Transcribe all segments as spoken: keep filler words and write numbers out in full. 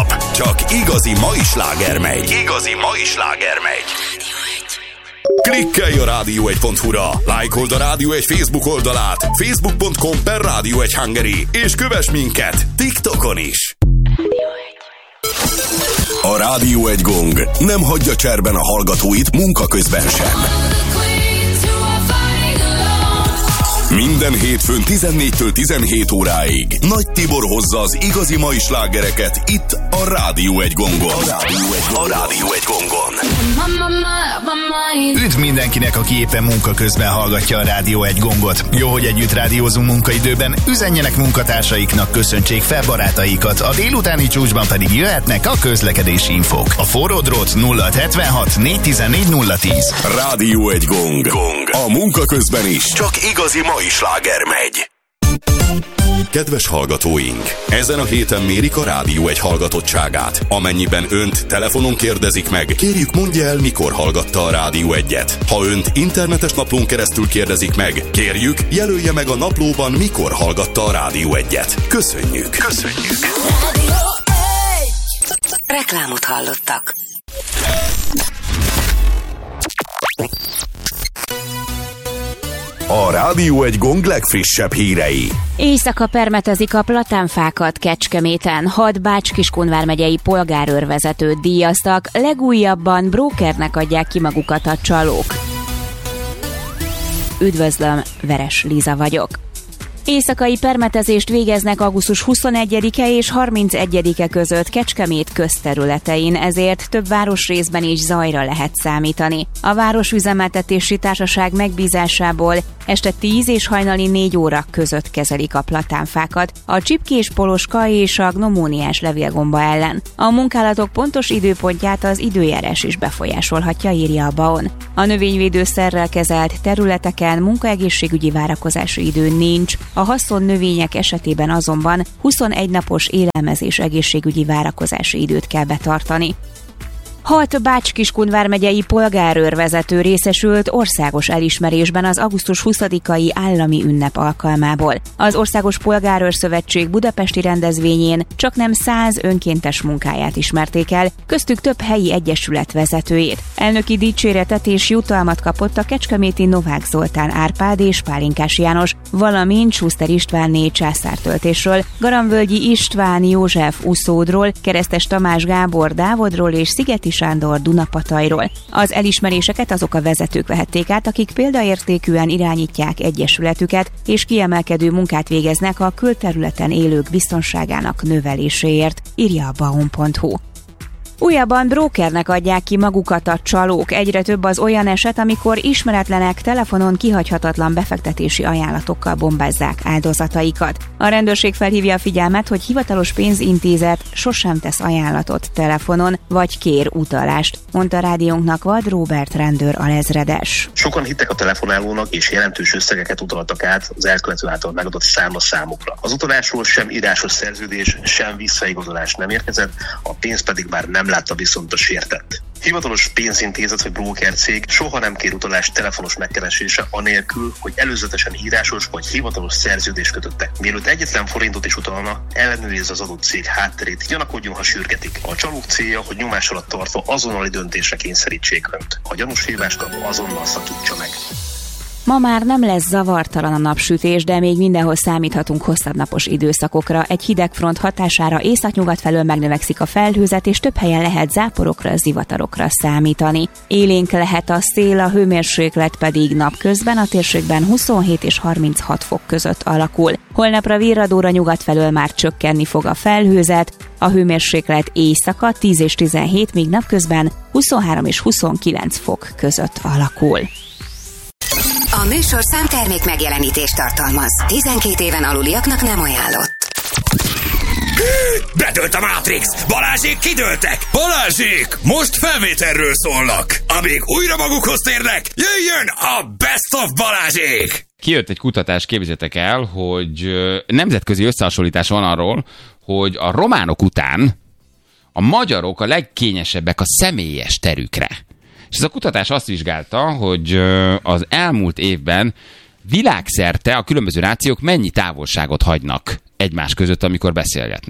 nap csak igazi mai sláger megy. Igazi mai sláger megy. Klikkelj a rádió egy pont hu-ra, lájkold a Rádió egy Facebook oldalát, facebook pont com per Rádió egy Hungary, és kövess minket TikTokon is. A Rádió egy gong nem hagyja cserben a hallgatóit munka közben sem. Minden hétfőn tizennégytől tizenhét óráig Nagy Tibor hozza az igazi mai slágereket itt a Rádió egy gongon. A Rádió egy, a Rádió egy gongon. Üdv mindenkinek, aki éppen munka közben hallgatja a Rádió egy gongot. Jó, hogy együtt rádiózunk munkaidőben, üzenjenek munkatársaiknak, köszöntsék fel barátaikat, a délutáni csúcsban pedig jöhetnek a közlekedési infók. A forró drót nulla hetvenhat négy tizennégy nulla tíz. Rádió egy gong. gong. A munka közben is csak igazi mai sláger megy. Kedves hallgatóink! Ezen a héten mérik a Rádió egy hallgatottságát. Amennyiben önt telefonon kérdezik meg, kérjük mondja el, mikor hallgatta a Rádió egyet. Ha önt internetes naplón keresztül kérdezik meg, kérjük, jelölje meg a naplóban, mikor hallgatta a Rádió egyet. Köszönjük! Köszönjük! Rádió egy. Reklámot hallottak. A Rádió egy gong legfrissebb hírei. Éjszaka permetezik a platánfákat Kecskeméten. Hat Bács-Kiskun megyei polgárőrvezetőt díjaztak, legújabban brókernek adják ki magukat a csalók. Üdvözlöm, Veres Liza vagyok. Éjszakai permetezést végeznek augusztus huszonegyedike és harmincegyedike között Kecskemét közterületein, ezért több városrészben is zajra lehet számítani. A Városüzemeltetési Társaság megbízásából este tíz és hajnali négy óra között kezelik a platánfákat a csipkés poloska és a gnomóniás levélgomba ellen. A munkálatok pontos időpontját az időjárás is befolyásolhatja, írja a BAON. A növényvédőszerrel kezelt területeken munkaegészségügyi várakozási idő nincs, a haszon növények esetében azonban huszonegy napos élelmezés egészségügyi várakozási időt kell betartani. Hat Bács-Kiskun vármegyei polgárőrvezető részesült országos elismerésben az augusztus huszadikai állami ünnep alkalmából. Az Országos Polgárőrszövetség budapesti rendezvényén csaknem száz önkéntes munkáját ismerték el, köztük több helyi egyesület vezetőjét. Elnöki dicséretet és jutalmat kapott a kecskeméti Novák Zoltán Árpád és Pálinkás János, valamint Schuster Istvánné császártöltésről, Garamvölgyi István József Uszódról, Keresztes Tamás Gábor Dávodról és Szigeti Sándor Dunapatajról. Az elismeréseket azok a vezetők vehették át, akik példaértékűen irányítják egyesületüket, és kiemelkedő munkát végeznek a külterületen élők biztonságának növeléséért, írja a baon pont hu. Újabban brókernek adják ki magukat a csalók. Egyre több az olyan eset, amikor ismeretlenek telefonon kihagyhatatlan befektetési ajánlatokkal bombázzák áldozataikat. A rendőrség felhívja a figyelmet, hogy hivatalos pénzintézet sosem tesz ajánlatot telefonon, vagy kér utalást, mondta rádiónknak Vad Róbert rendőr alezredes. Sokan hittek a telefonálónak, és jelentős összegeket utaltak át az elkövető által megadott számla számukra. Az utalásról sem írásos szerződés, sem visszaigazolás nem érkezett, a pénz pedig már nem látta viszont a sértett. Hivatalos pénzintézet vagy brókercég soha nem kér utalást telefonos megkeresése anélkül, hogy előzetesen írásos vagy hivatalos szerződést kötöttek. Mielőtt egyetlen forintot is utalna, ellenőrizze az adott cég hátterét, gyanakodjon, ha sürgetik. A csalók célja, hogy nyomás alatt tartva azonnali döntésre kényszerítsék önt. Ha gyanús hívást kap, azonnal szakítsa meg. Ma már nem lesz zavartalan a napsütés, de még mindenhol számíthatunk hosszabb napos időszakokra. Egy hideg front hatására északnyugat felől megnövekszik a felhőzet, és több helyen lehet záporokra, zivatarokra számítani. Élénk lehet a szél, a hőmérséklet pedig napközben a térségben huszonhét és harminchat fok között alakul. Holnapra virradóra nyugat felől már csökkenni fog a felhőzet, a hőmérséklet éjszaka tíz és tizenhét, míg napközben huszonhárom és huszonkilenc fok között alakul. A műsorszám termék megjelenítést tartalmaz. tizenkét éven aluliaknak nem ajánlott. Bedőlt a Matrix! Balázsék kidőltek! Balázsék! Most felvételről szólnak! Amíg újra magukhoz térnek, jöjjön a Best of Balázsék! Kijött egy kutatás, képzeljétek el, hogy nemzetközi összehasonlítás van arról, hogy a románok után a magyarok a legkényesebbek a személyes terükre. És ez a kutatás azt vizsgálta, hogy az elmúlt évben világszerte a különböző nációk mennyi távolságot hagynak egymás között, amikor beszélgetnek.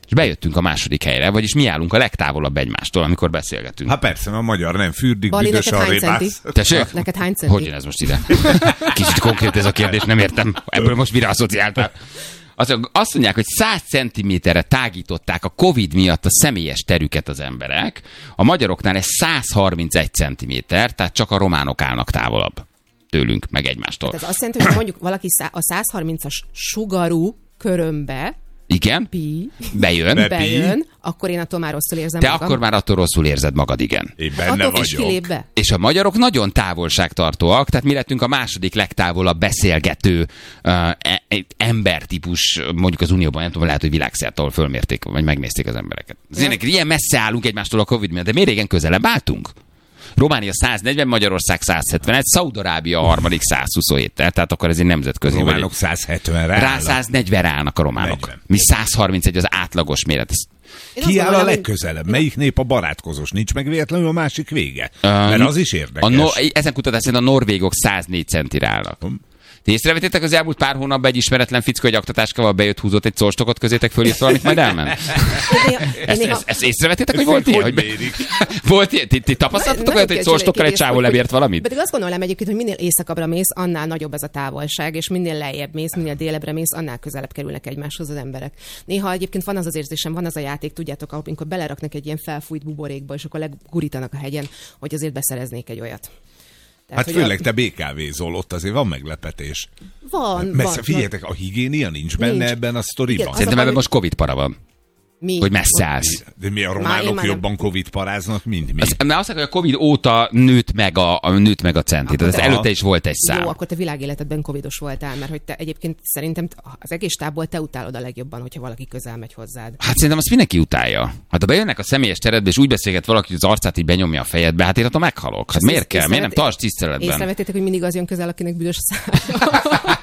És bejöttünk a második helyre, vagyis mi állunk a legtávolabb egymástól, amikor beszélgetünk. Hát persze, a magyar nem fürdik, Bali, büdös neked a hány centi? rébász. Tessék? Neked hány centi? Hogy jön ez most ide? Kicsit konkrét ez a kérdés, nem értem. Ebből most mire asszociáltál? Azt, azt mondják, hogy száz centiméterre tágították a Covid miatt a személyes terüket az emberek. A magyaroknál ez száz harmincegy centiméter, tehát csak a románok állnak távolabb tőlünk, meg egymástól. Tehát ez azt jelenti, hogy mondjuk valaki a száz harmincas sugarú körömbe Igen, pi, bejön. Be- bejön, akkor én attól már rosszul érzem Te magam. akkor már attól rosszul érzed magad, igen. Én benne Attól is vagyok. kilép be. És a magyarok nagyon távolságtartóak, tehát mi lettünk a második legtávolabb beszélgető uh, e- e- embertípus, mondjuk az Unióban, nem tudom, lehet, hogy világszerte, ahol fölmérték, vagy megnézték az embereket. Azért ilyen messze állunk egymástól a Covid miatt, de miért régen közelebb álltunk? Románia száz negyven, Magyarország száz hetvenegy, Szaúd-Arábia a harmadik száz huszonhét, tehát akkor ez egy nemzetközi. Románok száz hetvenre Rá állnak. száz negyvenre állnak a románok. negyven. Mi száz harmincegy az átlagos méret. Ez Én azt Ki áll a gondolom, hogy- legközelebb? Melyik nép a barátkozós? Nincs meg véletlenül a másik vége? Mert az is A érdekes. no, ezen kutatás szerint a norvégok száz négy centire állnak. Ti észrevettétek az elmúlt pár hónapban egy ismeretlen fickó egy aktatáskával bejött, húzott egy colstokot közétek fölé, valamit majd elment? Én néha- én Ezt, néha- ezt, ezt észrevettétek, hogy volt ilyen? Hogy Hogy mérik? volt ilyen? Ti, ti tapasztaltatok Nagyon olyat, hogy kérdés, colstokkal egy kérdés, csávó hogy- lebért valamit? Pedig azt gondolom egyébként, hogy minél északabbra mész, annál nagyobb ez a távolság, és minél lejjebb mész, minél délebbre mész, annál közelebb kerülnek egymáshoz az emberek. Néha egyébként van az az érzésem, van az a játék, tudjátok, amikor beleraknak egy ilyen felfújt buborékba, és akkor legurítanak a hegyen, hogy azért beszereznék egy olyat. Tehát, Hát hogy főleg a... te bé ká vézol, ott azért van meglepetés. Van, Messze, van. figyeljetek, a higiénia nincs benne Nincs. ebben a sztoriban. Igen, az Szerintem a ebben baj, most Covid para van, Mi? hogy messze állsz. De mi a Már én románok már nem- jobban Covid paráznak, mint mi? Az, mert azt mondják, hogy a Covid óta nőtt meg a, a, nőtt meg a centi. Tehát ez Aha. előtte is volt egy szám. Jó, akkor te világéletedben covidos voltál, mert hogy te egyébként szerintem az egész tábból te utálod a legjobban, hogyha valaki közel megy hozzád. Hát szerintem azt mindenki utálja. Hát ha bejönnek a személyes teredbe, és úgy beszélget valaki, hogy az arcát így benyomja a fejedbe, hát én attól meghalok. Hát Ezt miért ész- kell? Miért nem észrevett- tarts tiszteletben? Észrevettétek, hogy mindig az jön közel, akinek büdös a szája.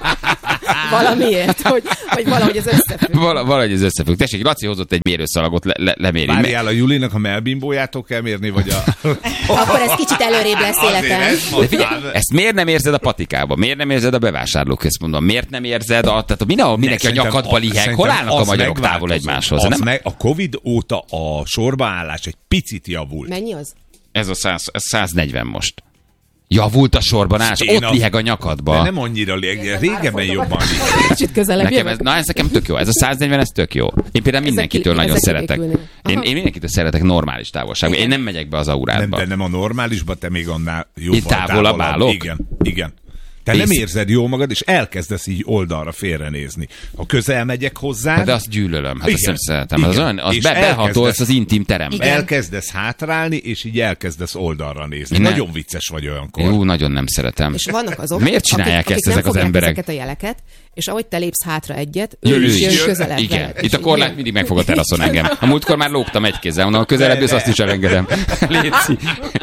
Valamiért, hogy, hogy valahogy ez összefügg. Val- valahogy ez összefügg. Tessék, Laci hozott egy mérőszalagot, le- le- leméri. Várjál, a Julinak a melbimbójától kell mérni, vagy a... Akkor ez kicsit előrébb lesz Azért életen. ezt De figyelj, mondtad. ezt miért nem érzed a patikában? Miért nem érzed a bevásárlóközpontban? Miért nem érzed a... Tehát a mindenhol mindenki a Szerintem nyakadba a- liheg. szerintem Hol állnak a az magyarok távol megváltozott. egymáshoz? Az Nem? meg, a Covid óta a sorbaállás egy picit javult. Mennyi az? Ez a száz, ez száz negyven most. Javult a sorban állás, Én ott a- liheg a nyakadba. De nem annyira lég, régebben jobban liheg. Kicsit közelebb Nekem ez, jövök. na ez nekem tök jó. Ez a száz negyven, ez tök jó. Én például mindenkitől ezek nagyon ki- szeretek. ezek Én, Aha. én mindenkitől szeretek normális távolságban. Én nem megyek be az Nem, aurádba. de nem a normálisban, te még annál jobban távolabb állok? Igen, igen. Te Ész- nem érzed jól magad, és elkezdesz így oldalra félrenézni. Ha közel megyek hozzá, De azt gyűlölöm. Hát azt Igen. nem szeretem. Az, Igen. olyan, az És be, behatolsz elkezdesz- az intim terembe. elkezdesz hátrálni, és így elkezdesz oldalra nézni. Én nem- Nagyon vicces vagy olyankor. Jó, nagyon nem szeretem. És vannak azok, Miért csinálják akik, ezt akik ezek nem az fogják emberek? ezeket a jeleket, és ahogy te lépsz hátra egyet, Jön ő ő is jön is. közelebb. Igen. veled. Itt a És korlát így mindig megfog a teraszon engem. A múltkor már lógtam egy kézzel, mondom, a közelebb jössz, azt is elengedem. Léci.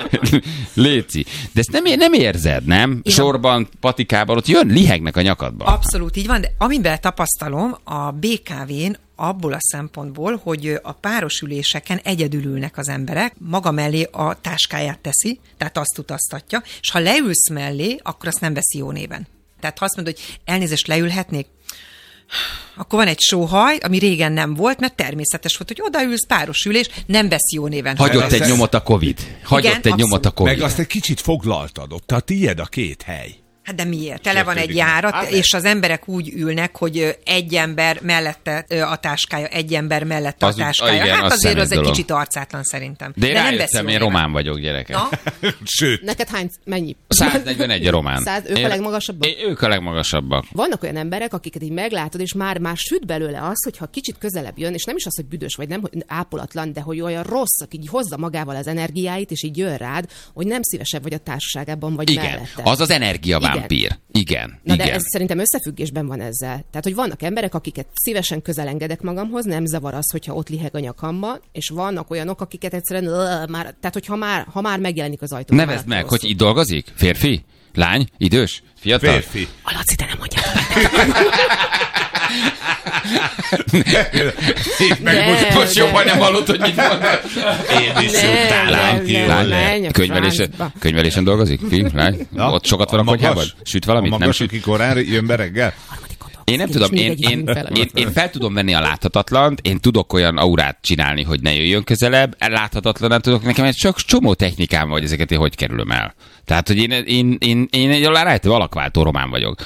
Léci. De ezt nem, nem érzed, nem? Sorban, patikában, ott jön, lihegnek a nyakadban. Abszolút így van, de amiben tapasztalom a bé ká vén abból a szempontból, hogy a párosüléseken egyedül ülnek az emberek, maga mellé a táskáját teszi, tehát azt utaztatja, és ha leülsz mellé, akkor azt nem veszi jó néven. Tehát ha azt mondod, hogy elnézést, leülhetnék, akkor van egy sóhaj, ami régen nem volt, mert természetes volt, hogy odaülsz, páros ülés, nem vesz jó néven. Hagyott azt egy ez- nyomot a Covid. Hagyott Igen, egy nyomot a abszolút. Covid. Meg azt egy kicsit foglaltad ott, a tiéd a két hely. Hát de miért? Tele van egy Sértődik. járat, Hát és az emberek úgy ülnek, hogy ö, egy ember mellette ö, a táskája, egy ember mellette Az a úgy- táskája. igen, Hát az azért az szemét egy dolog. kicsit arcátlan szerintem. De én nem veszi rájöttem, jó én néven. román vagyok, gyerekek. Na, Sőt, Neked hány, mennyi? száz negyvenegy a román. Száz, ők a Én- legmagasabbak? Én- Ők a legmagasabbak. Vannak olyan emberek, akiket így meglátod, és már, már süt belőle az, hogyha kicsit közelebb jön, és nem is az, hogy büdös vagy, nem hogy ápolatlan, de hogy olyan rossz, aki így hozza magával az energiáit, és így jön rád, hogy nem szívesebb vagy a társaságában, vagy Igen, mellette. az az energiavámpír. Igen, Na igen. de ez szerintem összefüggésben van ezzel. Tehát, hogy vannak emberek, akiket szívesen közel engedek magamhoz, nem zavar az, hogyha ott liheg a nyakamba, és vannak olyanok, akiket egyszerűen uh, már, tehát, hogyha már, ha már megjelenik az ajtó. Nevezd meg, hogy itt dolgozik? Férfi? Lány? Idős? Fiatal? férfi. A Laci, te nem mondjad. Így meg Nem. most, Most jobban nem hallott, hogy mit mondtál. én is Nem, utálom nem, ki. nem, Lány? menj a Könyvelésen, francba. könyvelésen dolgozik? Fi? Lány? Na, Ott sokat van a magas- konyhában? Süt valamit? A Nem magas, süt? aki korán jön be reggel? Én nem tudom, én, én, én, én fel tudom venni a láthatatlant, én tudok olyan aurát csinálni, hogy ne jöjjön közelebb, láthatatlan tudok, nekem egy csak csomó technikám vagy, ezeket én hogy kerülöm el. Tehát, hogy én, én, én, én egy rájtő alakváltó román vagyok.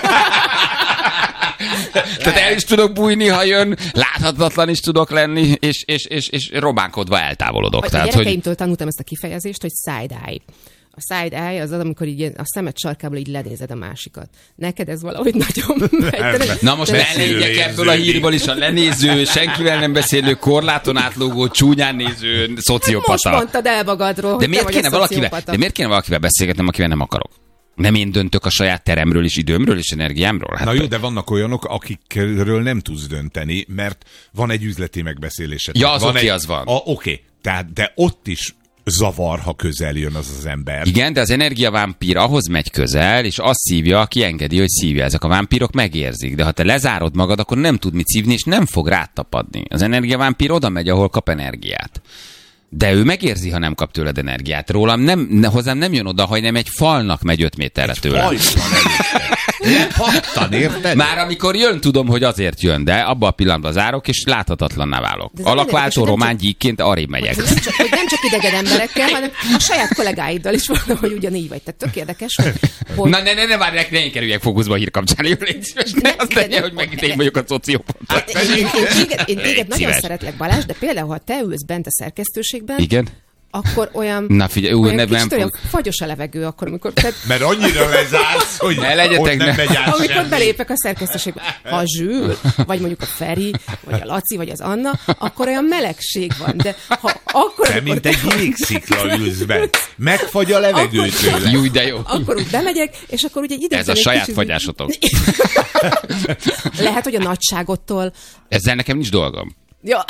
Tehát el is tudok bújni, ha jön, láthatatlan is tudok lenni, és, és, és, és románkodva eltávolodok. A Tehát, gyerekeimtől hogy... tanultam ezt a kifejezést, hogy side-eye. A side-eye az az, amikor így a szemed sarkából így lenézed a másikat. Neked ez valahogy nagyon megy. Na most elégek ebből a hírből is a lenéző, senkivel nem beszélő, korláton átlógó, csúnyán néző szociopata. Most mondtad el magadról, de miért kéne valakivel, de miért kéne valakivel beszélgetnem, akivel nem akarok? Nem én döntök a saját teremről és időmről és energiámról? Hát na jó, de vannak olyanok, akikről nem tudsz dönteni, mert van egy üzleti megbeszélésed. Ja, az oké, egy... az van. Oké, okay. Tehát, de ott is zavar, ha közel jön az az ember. Igen, de az energiavámpír ahhoz megy közel, és azt szívja, aki engedi, hogy szívja. Ezek a vámpírok megérzik, de ha te lezárod magad, akkor nem tud mit szívni, és nem fog rád tapadni. Az energiavámpír oda megy, ahol kap energiát. De ő megérzi, ha nem kap tőled energiát. Rólam nem, ne, hozzám nem jön oda, hogy nem egy falnak megy öt méterre tőle. Nem pattan, érted? Már amikor jön, tudom, hogy azért jön, de abba a pillanatban zárok, és láthatatlanná válok. Alakváltó román csak... gyíkként arrébb megyek. Hogy nem, csak, hogy nem csak idegen emberekkel, hanem a saját kollégáiddal is van, hogy ugyanígy vagy. Tehát tök érdekes, hogy... hogy... Na, ne, ne, ne, várj, ne én kerüljek fókuszba a hír kapcsán. Jó, légy szíves, ne, azt legyen, hogy meg én vagyok a szociopata. Én téged nagyon szeretlek, Balázs, de például, ha te ülsz bent a szerkesztőségben, igen? Akkor olyan, na figyelj, olyan nem, kicsit olyan fagyos a levegő, akkor, amikor... Te... Mert annyira lezársz, hogy ne legyetek, nem megy át amikor semmi. belépek a szerkesztőségbe. Ha a Zsül, vagy mondjuk a Feri, vagy a Laci, vagy az Anna, akkor olyan melegség van. De ha akkor... Te mint egy jégszikla ülsz be. Megfagy a levegő tőle. Júj, de jó. Akkor úgy bemegyek, és akkor ugye ide... Ez a saját kicsit... fagyásotok. Lehet, hogy a nagyságottól... Ezzel nekem nincs dolgom. Ja.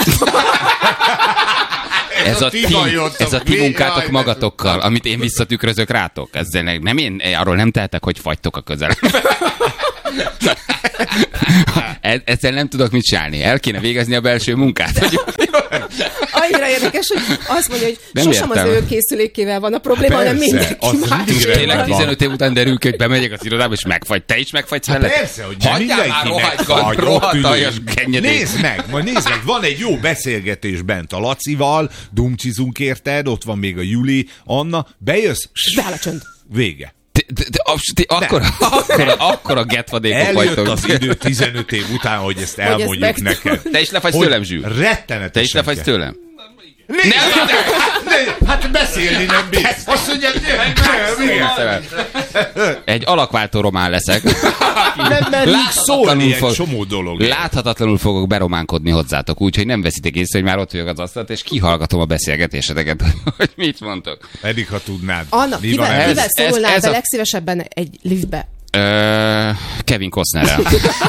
Ez a ti, ez a ti munkátok magatokkal, amit én visszatükrözök rátok. Ezzel nem én, arról nem tehetek, hogy fagytok a közel. Ezzel nem tudok mit csinálni. El kéne végezni a belső munkát. Hogy... Annyira érdekes, hogy azt mondja, hogy nem sosem értem. Az ő készülékével van a probléma, hanem mindenki más. Tényleg tizenöt év után derül ki, hogy bemegyek az irodába, és megfagy. Te is megfagysz vele? Persze, hogy nem mindenkinek fagy. Nézd meg, majd nézd meg, van egy jó beszélgetés bent a Lacival, dumcsizunk érted, ott van még a Juli, Anna, bejössz, beáll a csönd. Vége. Akkor, akkor, akkor a getvadékok vagytok. Eljött az idő tizenöt év után, hogy ezt elmondjuk hogy ezt neked. Te is lefagysz tőlem, Zsül? Rettenetesen. Te is lefagysz tőlem? Nézd, nem, nem, hát beszélni nem bírsz. Azt mondja, egy alakváltó román leszek. Nem merünk szólni egy csomó dolog. Láthatatlanul fogok berománkodni hozzátok, úgyhogy nem veszitek észre, hogy már ott vagyok az asztalt, és kihallgatom a beszélgetéseteket, hogy mit mondtok. Pedig, ha tudnád. Anna, mi kivel, kivel szólnál ez, ez be a... legszívesebben egy liftbe? Ö, Kevin Costnerrel.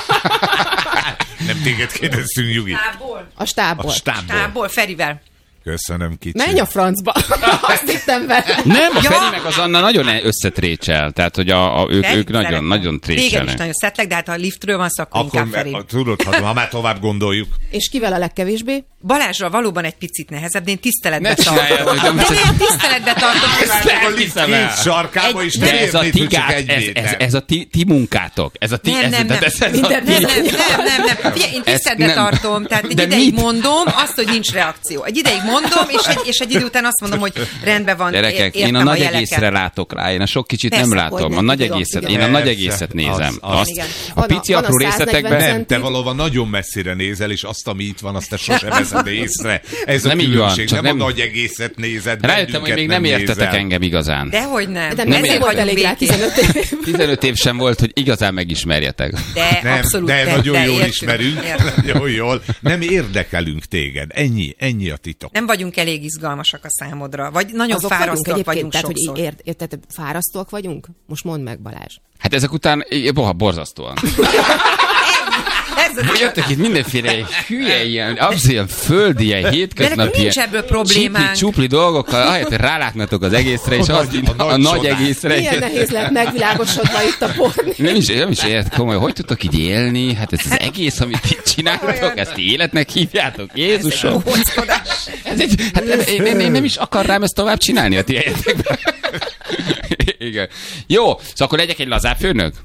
Nem téged kérdeztünk, Nyugi. A stábból. A stábból. Stábból, Ferivel. Köszönöm, kicsi. Menj a francba. Azt hittem vele. Nem, a ja. Feri meg az Anna nagyon összetrécsel. Tehát, hogy a, a, ők, ők nagyon, nagyon trécselnek. Téged is nagyon szeretlek, de hát ha a liftről van szó, akkor inkább Feri. Tudod, ha, ha már tovább gondoljuk. És kivel a legkevésbé? Balázsra valóban egy picit nehezebb, de én tiszteletbe ne tartom. De én tiszteletbe tartom. A lift két sarkába is de ez a ti ez, ez, ez a ti, ti munkátok. Ez a ti, nem, ez, nem, nem. Ez nem, nem, nem, nem, nem, nem. Figyelj, én tiszteletbe tartom. Tehát egy ideig mondom azt, hogy nincs reakció. Egy ideig mondom, és egy, és egy idő után azt mondom, hogy rendben van. Gyerekek, én a nagy egészre látok rá, én a sok kicsit nem látom. A nagy egészet, én a nagy egészet nézem. A pici apró részletekben nem, te valóban nagyon messzire nézel, és azt, ami itt van, azt te sosem veszed észre. Ez nem a így van, nem, nem a nagy egészet nézed. Rájöttem, hogy még nem értetek nézel. Engem igazán. Dehogy nem. De nem ezért volt elég rá tizenöt év. tizenöt év sem volt, hogy igazán megismerjetek. De nem, abszolút. De de, nagyon de, jól értünk, ismerünk. Nagyon jól. Nem érdekelünk téged. Ennyi, ennyi a titok. Nem vagyunk elég izgalmasak a számodra. Vagy nagyon azok fárasztóak vagyunk, vagyunk tehát, sokszor. hogy ért, érted, fárasztóak vagyunk? Most mondd meg, Balázs. Hát ezek után, boha, borzasztóan. Jöttek itt mindenféle hülye, ilyen, abszolút ilyen földi, ilyen hétköznapi, ilyen csipli, csupli dolgokkal, ahelyett, hogy rálátnátok az egészre, és az a, a, a nagy egészre. Milyen nehéz lehet megvilágosodva itt a porni. Nem is, nem is ért komoly, hogy tudtok így élni? Hát ez az egész, amit itt csináltok, ezt életnek hívjátok, Jézusom. Ez egy, hát én, én, én nem is akarnám ezt tovább csinálni a ti helyetekben. Igen. Jó, szóval akkor legyek egy lazább főnök?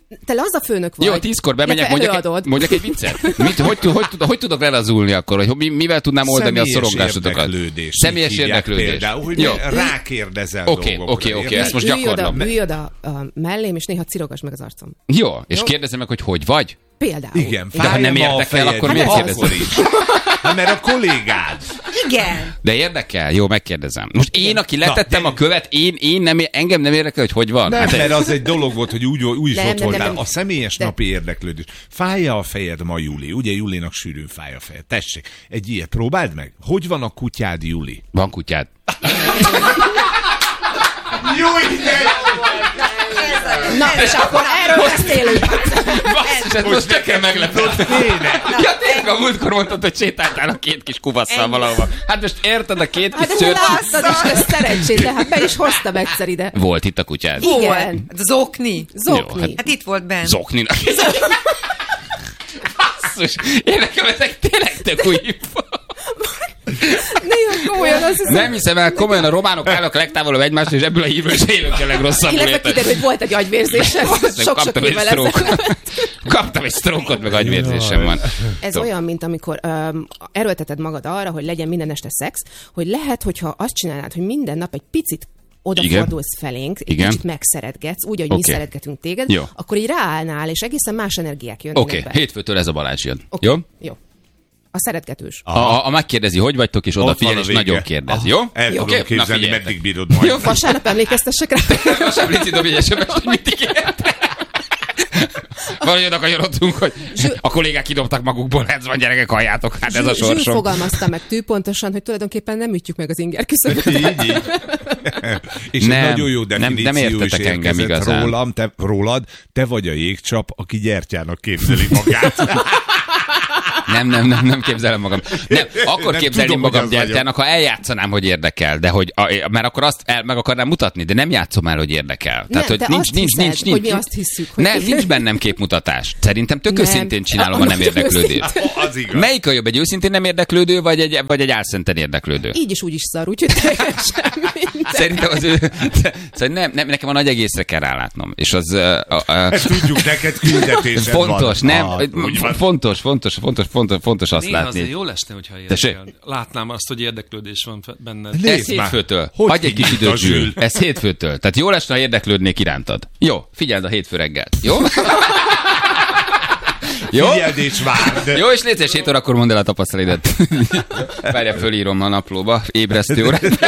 Te laza főnök vagy. Jó, tízkor bemegyek, mondjak egy, mondjak egy viccet. Mit, hogy, hogy, hogy, hogy tudok lelazulni akkor? Hogy mivel tudnám oldani személyes a szorongásotokat? Érdeklődés. Személyes érdeklődés. Például, hogy jó. Rákérdezel Oké, dolgokra. oké, oké, ezt most gyakorlom. Ülj oda a mellém, és néha cirogasd meg az arcom. Jó, és kérdezem meg, hogy hogy vagy? Például. Igen, de ha nem érdekel, akkor miért kérdezem? Hát mert a kollégád. Igen. De érdekel? Jó, megkérdezem. Most én, aki letettem Na, a követ, én, én nem, engem nem érdekel, hogy hogy van. Nem, hát mert az egy dolog volt, hogy úgy, úgy is nem, ott nem, voltál. nem, nem. A személyes De... napi érdeklődés. Fájja a fejed ma, Juli? Ugye Julinak sűrűn fáj a fejed. Tessék, egy ilyet próbáld meg. Hogy van a kutyád, Juli? Van kutyád. Jó, ide! Na, és akkor erről beszélünk. Basszus, ez most tökéletesen meglepett. Ja, tényleg a múltkor mondtad, hogy sétáltál a két kis kubasszal valahova. Hát most érted a két kis Hát szőrt? láttad is, ez szerencsét, de hát be is hoztam egyszer ide. Volt itt a kutyád? Igen. Zokni. Zokni. hát, hát itt volt benn. Zokni. Basszus, én nekem ezek tényleg tök új info. Néha komolyan az hiszem. Nem hiszem el, komolyan a románok állnak legtávolabb egymást, és ebből a hívről se élünk a legrosszabbul. Illetve kiderül, hogy volt egy agyvérzésem. Sok-sok évvel ezelőtt. Kaptam egy sztrókot, meg agyvérzésem van. Ez Tó. olyan, mint amikor um, erőlteted magad arra, hogy legyen minden este szex, hogy lehet, hogyha azt csinálnád, hogy minden nap egy picit odafordulsz felénk, egy Igen. kicsit megszeretgetsz, úgy, hogy Okay. mi szeretgetünk téged, Jó. akkor így ráállnál, és egészen más energiák jönnek Oké, be. okay. hétfőtől ez a Balázs jön. Okay. Jó? Jó. A szeretgetős. A, a, a megkérdezi, hogy vagytok, és odafigyel, és nagyon kérdez. Jó? El tudom Oké? képzelni, Na, meddig bírod majd. Jó, vasárnap emlékeztessek rá. Most Lici dobj egy es em es-t, hogy mit ígérte. Valahogy oda kanyarodtunk, hogy a kollégák kidobtak magukból, ez van, gyerekek, halljátok, hát ez a Zsül sorsom. fogalmazta meg tű pontosan, hogy tulajdonképpen nem ütjük meg az inger küszöböt. Így, így. És Nem, egy nagyon jó nem- definíció nem értetek is engem érkezett igazán. rólam, te, rólad, te vagy a jégcsap, aki gyertyának képzeli magát. Nem, nem, nem, nem képzelem magam. Nem, akkor Nem képzelném tudom, hogy magam az gyertyának, ha eljátszanám, hogy érdekel, de hogy, a, mert akkor azt el, meg akarnám mutatni, de nem játszom el, hogy érdekel. Nem, hogy te nincs, azt nincs, hiszed, nincs, nincs, hogy mi nincs, azt hiszük, hogy- nem, nincs bennem képmutatás. Szerintem tök Nem. őszintén csinálom A- a nem a- érdeklődést. Az igaz. Melyik a jobb, egy őszintén nem érdeklődő, vagy egy, vagy egy álszenten érdeklődő? Így is úgy is szar, úgyhogy teljesen minden. Szerintem az ő... Szóval nem, nem, nekem a nagy egészre kell rálátnom. És az... Uh, uh, Ezt tudjuk, neked küldetésed fontos, van. nem? Ah, úgy van. Fontos, fontos, fontos, fontos, fontos azt Néha látni. azért jól esne, hogyha Tessék? érdekel. Látnám azt, hogy érdeklődés van fe- benned. Nézd Ez már. hétfőtől. Hogy Hagyj egy kis hívjuk időt, a Zsül. Zsül? Ez hétfőtől. Tehát jó lesne, ha érdeklődnék irántad. Jó, figyeld a hétfő reggelt. Jó? Jó? Figyeld és várd. Jó, és légy hét órakor mondd el a tapasztalatodat. Várja, fölírom a naplóba. Ébresztő órát.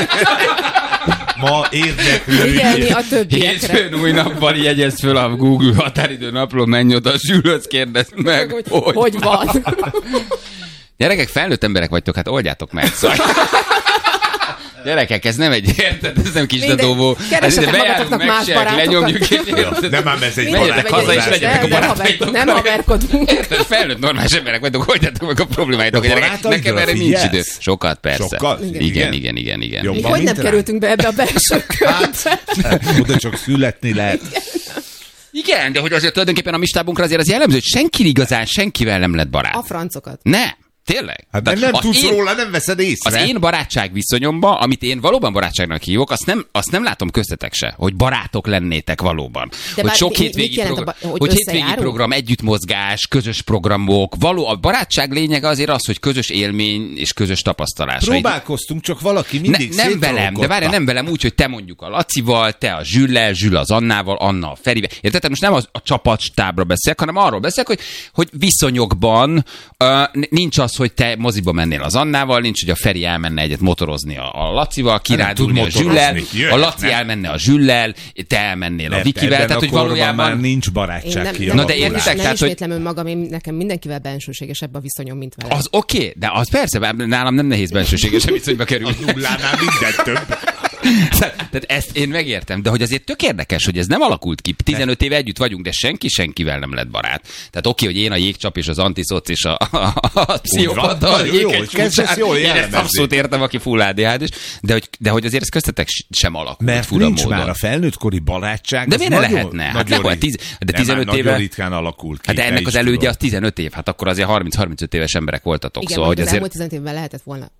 Ma érdeklődj. Figyelni a többiekre. Hétfőn új nappal jegyezd föl a Google határidő napló, menj oda, Zsülhöz kérdezd meg, Hogy, hogy, hogy van. Gyerekek, felnőtt emberek vagytok, hát oldjátok meg. Szóval. Gyerekek, ez nem egy, érted? Ez nem kis Minden- dadóvó. keresetek magatoknak más barátokat. lenyomjuk, és érted? Nem ám ez egy Menjetek haza, és barátkozás. legyetek a Nem, nem barátaitokkal. haver- nem haverkodunk. Érted? Felnőtt normális emberek vagytok, oldjátok meg a problémáitokat. A Gyerekek, barátaidra nekem erre nincs figyelsz? idő. Sokat, persze. Sokkal? Igen, Igen. igen, igen, igen. Jobb. Még Van hogy nem mint rá? kerültünk be ebbe a belső körbe. Oda csak születni lehet. Igen, de hogy azért tulajdonképpen a mi stábunkra azért az jellemző, hogy senki igazán senkivel nem lett barát. A francokat. Ne, tényleg. Hát Tehát mert nem az tudsz én- róla, nem veszed észre. Az én barátság viszonyomban, amit én valóban barátságnak hívok, azt nem, azt nem látom köztetek se, hogy barátok lennétek valóban. De hogy bár sok mi- mit hétvégi jelent a program, ba- hogy hogy hétvégi összejárunk? program, együttmozgás, közös programok, való, a barátság lényege azért az, hogy közös élmény és közös tapasztalás. Próbálkoztunk, csak valaki Ne, mindig nem velem, de szétszorogkodta. várj, nem velem úgy, hogy te mondjuk a Lacival, te a Zsüllel, Zsül az Annával, Anna a Ferivel. Érted? Tehát most nem az, a csapatstábra beszélek, hanem arról beszélek, hogy, hogy viszonyokban uh, nincs az, hogy te moziba mennél az Annával, nincs, hogy a Feri elmenne egyet motorozni a, a Lacival, kirándulni tud a Zsüllel, motorozni. a Laci Jöhetne. elmenne a Zsüllel, te elmennél a Mert Vikivel, ebben tehát a hogy korban valójában... már nincs Én barátság nem, nem, kialakulás. Na de értitek, nem tehát, hogy- ismétlem önmagam, én nekem mindenkivel bensőségesebb a viszonyom, mint vele. Az oké, okay, de az persze, nálam nem nehéz bensőségesen viszonyba kerülni. A nullánál minden több. Tehát ezt én megértem, de hogy azért tök érdekes, hogy ez nem alakult ki. tizenöt éve együtt vagyunk, de senki senkivel nem lett barát. Tehát oké, hogy én a jégcsap és az antiszoc és a, a, a, a pszichopata, a Nagyon jó, jéghegy kezdesz csúcsán. jól Én ezt jellemezni. abszolút értem, aki full á dé há dés, de hogy, de hogy azért ez köztetek sem alakult Mert fura nincs módon. már a felnőttkori barátság. De az miért ne nagyon- lehetne? Hát nagyon nem olyan rit- tíz- de Nem, tizenöt már éve- Nagyon ritkán alakul ki. Hát de te ennek is az elődje tudod. az tizenöt év, hát akkor azért harminc-harmincöt éves emberek voltatok. Igen, szóval, hogy az azért... elmúlt tizenöt évben lehetett volna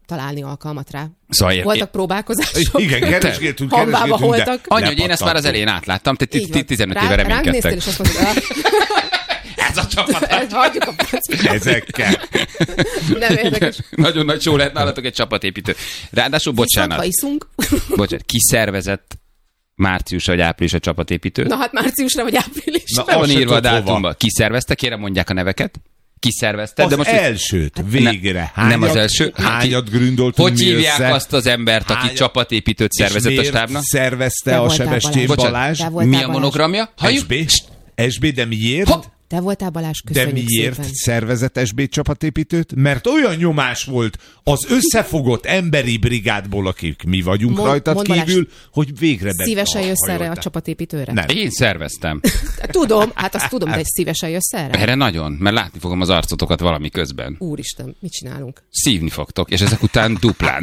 találni alkalmat rá. Szóval voltak én... próbálkozások. Igen, keresgéltünk, keresgéltünk, voltak. Annyi, hogy én ezt már az elején átláttam, te tizenöt éve reménykedtek. Ránk néztél, és azt mondtad, ez a csapat. Hagyjuk a pacit. Ezekkel. Nem érdekes. Nagyon nagy show lehet nálatok egy csapatépítő. Ráadásul, bocsánat. Iszunk, bocsánat, kiszervezett március vagy április a csapatépítő? Na hát márciusra vagy áprilisra. Na, van írva a dátumba. Kiszervezte, kérem mondják a neveket. Kiszervezte. Az de most elsőt, végre. Hányat, nem az első. Hányat gründoltunk Hogy hívják össze? Azt az embert, aki hányat, csapatépítőt szervezett a stábnak? Szervezte a Sebestyén Balázs. Balázs. Mi a monogramja? es bé. es bé, de miért? Ha? Te voltál, Balázs, köszönjük De miért szépen. szervezett es bé csapatépítőt? Mert olyan nyomás volt az összefogott emberi brigádból, akik mi vagyunk mond, rajtad mond kívül, Balázs, hogy végre be... Szívesen jössz erre a csapatépítőre? Nem. Én szerveztem. Tudom, hát azt tudom, de szívesen jössz erre? Erre nagyon, mert látni fogom az arcotokat valami közben. Úristen, mit csinálunk? Szívni fogtok, és ezek után duplán.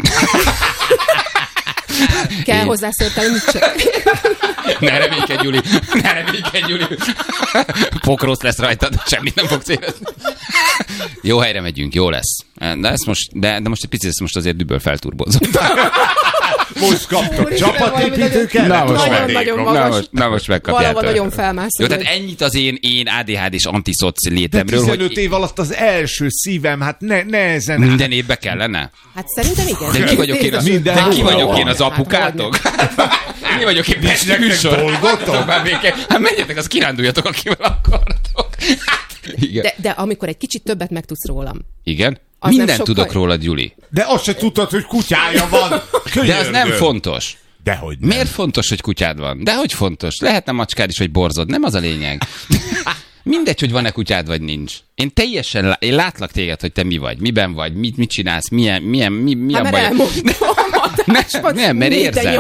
Kell hozzá szörteni, mit csak. Ne reménykedj, Gyuri! Ne reménykedj, Gyuri! Pokrósz lesz rajtad, semmit nem fogsz érezni. Jó helyre megyünk, jó lesz. De, ezt most, de, de most egy picit ezt most azért düböl felturbózott. Most kaptok csapatépítőket? Na most, meg, nagyon na, most, na most megkapjátok. Valahol nagyon felmászol. Jó, tehát ennyit az én, én á dé há dés antiszoc létemről. De tizenöt hogy... év alatt az első szívem, hát ne, nehezen... Minden évbe kellene? Hát szerintem igen. De ki vagyok én, az, de ki vagyok én az apukátok? Mi vagyok én Pesti műsor? Dolgotok? Hát menjetek, az kiránduljatok, akivel akartok. Igen. De, de amikor egy kicsit többet megtudsz rólam. Igen? Mindent tudok rólad, Gyuri. De azt se tudtad, hogy kutyája van. De az nem fontos. Dehogy nem. Miért fontos, hogy kutyád van? Dehogy fontos. Lehetne macskád is, vagy borzod. Nem az a lényeg. Mindegy, hogy van-e kutyád, vagy nincs. Én teljesen, lá- én látlak téged, hogy te mi vagy, miben vagy, mit, mit csinálsz, milyen, milyen, mi, mi hát a baj. Nem, nem, mert érzem.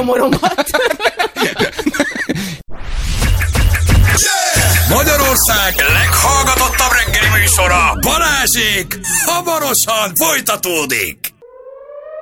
Magyarország leghallgatottabb reggeli műsora, Balázsék, hamarosan folytatódik.